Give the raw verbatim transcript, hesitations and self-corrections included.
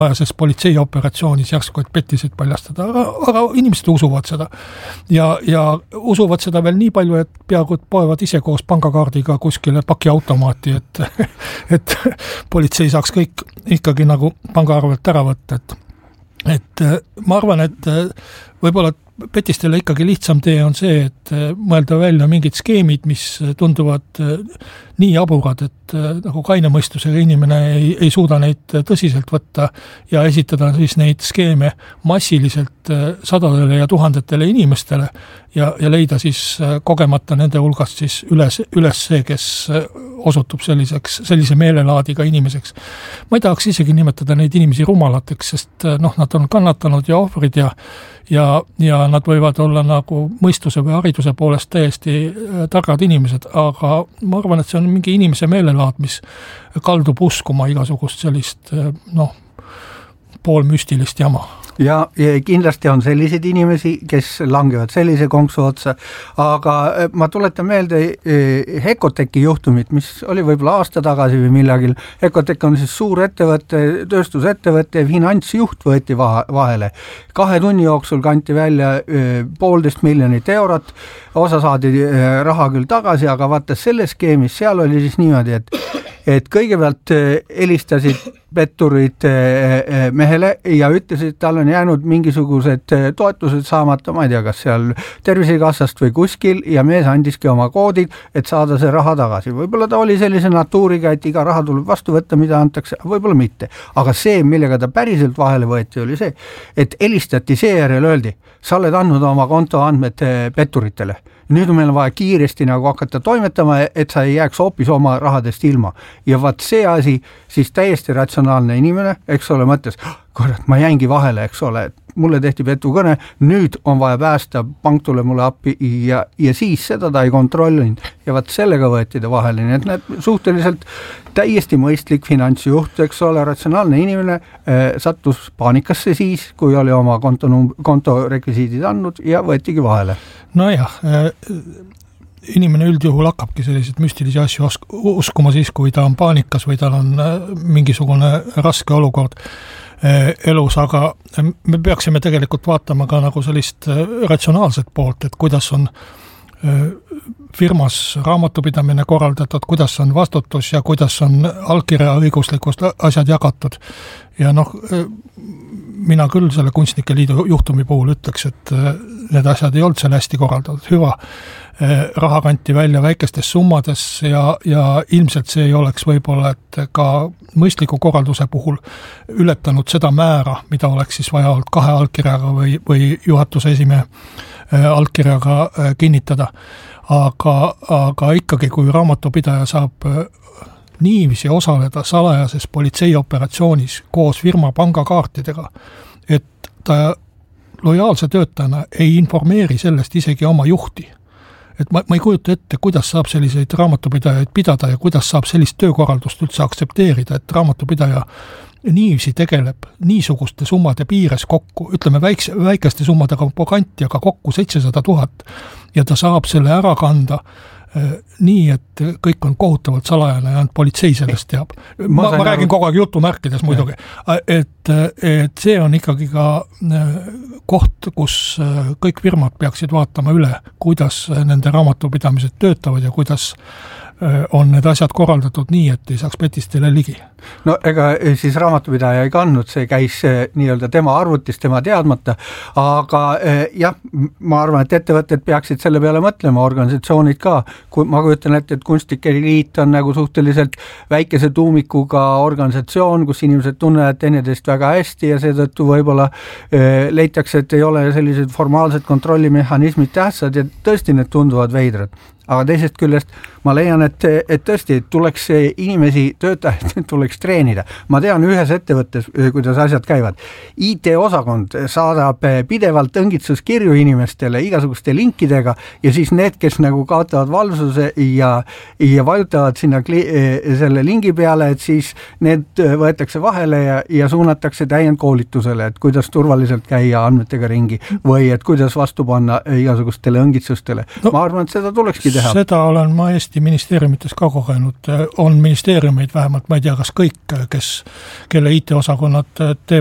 sest politseiooperatsioonis järsku, et pettisid paljastada, aga, aga inimesed usuvad seda. Ja, ja usuvad seda veel nii palju, et peaaegu poevad ise koos pangakaardiga kuskile pakiautomaati, et, et politsei saaks kõik ikkagi nagu pangaarvelt ära võtta. Et, et ma arvan, et võib-olla petistele ikkagi lihtsam tee on see, et mõelda välja mingid skeemid, mis tunduvad nii jaburad, et nagu kaine mõistusega inimene ei, ei suuda neid tõsiselt võtta ja esitada siis neid skeeme massiliselt sadadele ja tuhandetele inimestele ja, ja leida siis kogemata nende hulgast siis üles, üles see, kes osutub selliseks, sellise meelelaadiga inimeseks. Ma ei tahaks isegi nimetada neid inimesi rumalateks, sest noh, nad on kannatanud ja ohvrid ja, ja, ja nad võivad olla nagu mõistuse või hariduse poolest täiesti targad inimesed, aga ma arvan, et see on mingi inimese meelelaad, mis kaldub uskuma igasugust sellist noh, poolmüstilist jama. Ja, ja kindlasti on selliseid inimesi, kes langevad sellise konksu otsa, aga ma tuletan meelde Hekoteki juhtumit, mis oli võib-olla aasta tagasi või millagil. Hekotek on siis suur ettevõtte, tööstusettevõtte ja finantsjuht võeti vahele. Kahe tunni jooksul kanti välja poolteist miljonit eurot, osa saadi raha küll tagasi, aga vaata selles skeemis, seal oli siis niimoodi, et et kõigepealt helistasid petturid mehele ja ütlesid, et tal on jäänud mingisugused toetused saamata, ma ei tea, kas seal tervisekassast või kuskil ja mees andiski oma koodid, et saada see raha tagasi. Võib-olla ta oli sellise natuuriga, et iga raha tuleb vastu võtta, mida antakse, võib-olla mitte. Aga see, millega ta päriselt vahele võeti, oli see, et helistati seejärel öeldi, sa oled andnud oma konto andmed petturitele. Nüüd on meil vaja kiiresti nagu hakata toimetama, et sa ei jääks hoopis oma rahadest ilma. Ja vaat see asi, siis täiesti ratsionaalne inimene, eks ole, mõttes, korrat, ma jäingi vahele, eks ole, mulle tehti petukõne, nüüd on vaja päästa, pank tule mulle appi ja, ja siis seda ta ei kontrollinud ja vaat sellega võeti ta vahele, nii et need suhteliselt täiesti mõistlik finantsjuht, eks ole, ratsionaalne inimene äh, sattus paanikasse siis, kui oli oma konto, konto rekvisiidid andnud ja võetigi vahele. Nojah, äh, inimene üldjuhul hakkabki selliseid müstilisi asju uskuma siis, kui ta on paanikas või tal on äh, mingisugune raske olukord elus, aga me peaksime tegelikult vaatama ka nagu sellist ratsionaalset poolt, et kuidas on firmas raamatupidamine korraldatud, kuidas on vastutus ja kuidas on allkirja õiguslikust asjad jagatud. Ja noh, mina küll selle kunstnike liidu juhtumi puhul ütleks, et need asjad ei olnud seal hästi korraldatud. Hüva, raha kanti välja väikestes summades ja, ja ilmselt see ei oleks võib-olla, et ka mõistliku korralduse puhul ületanud seda määra, mida oleks siis vaja olnud kahe allkirjaga või, või juhatuse esimehe allkirjaga kinnitada. Aga, aga ikkagi, kui raamatupidaja saab niiviisi osaleda salajases politseiooperatsioonis koos firma pangakaartidega, et ta lojaalse töötajana ei informeeri sellest isegi oma juhti. Et ma, ma ei kujuta ette, kuidas saab selliseid raamatupidajaid pidada ja kuidas saab sellist töökorraldust üldse aksepteerida, et raamatupidaja niiviisi tegeleb niisuguste summade piires kokku, ütleme väikse, väikeste summadega kanti, aga kokku seitsesada tuhat ja ta saab selle ära kanda äh, nii, et kõik on kohutavalt salajane ja politsei sellest teab. Ma, ma, ma räägin kogu aeg jutumärkides muidugi, et, et see on ikkagi ka koht, kus kõik firmad peaksid vaatama üle, kuidas nende raamatupidamised töötavad ja kuidas on need asjad korraldatud nii, et ei saaks petistele ligi. No ega siis raamatupidaja ei kandnud, see käis nii-öelda tema arvutis, tema teadmata, aga jah, ma arvan, et ettevõtted peaksid selle peale mõtlema, organisatsioonid ka. Kui ma kujutan ette, et kunstnike liit on nagu suhteliselt väikese tuumikuga organisatsioon, kus inimesed tunnevad teineteist väga hästi ja seetõttu võib-olla leitakse, et ei ole sellised formaalsed kontrollimehhanismid tähtsad ja tõesti need tunduvad veidrad. Aga teisest küljest ma leian, et, et tõesti tuleks inimesi, töötajaid tuleks treenida. Ma tean ühes ettevõttes, kuidas asjad käivad. I T-osakond saadab pidevalt õngitsuskirju inimestele igasuguste linkidega ja siis need, kes nagu kaotavad valvsuse ja, ja vajutavad sinna kli, selle lingi peale, et siis need võetakse vahele ja, ja suunatakse täiendkoolitusele, et kuidas turvaliselt käia andmetega ringi või et kuidas vastu panna igasugustele õngitsustele. No, ma arvan, et seda tulekski teha. Seda olen ma Eesti kindlasti ministeeriumites ka kogenud, on ministeeriumeid vähemalt, ma ei tea, kas kõik, kes, kelle I T-osakonnad teevad